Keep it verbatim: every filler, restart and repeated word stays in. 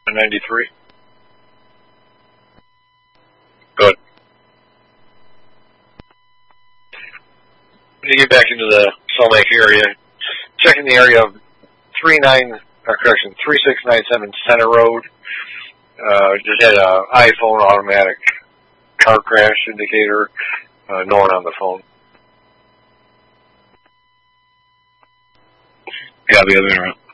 ninety-three. Good. When you get back into the Salt Lake area, checking the area of three nine, or correction, three six nine seven Center Road. Uh, just had an iPhone automatic car crash indicator. Uh, no one on the phone. Yeah, the other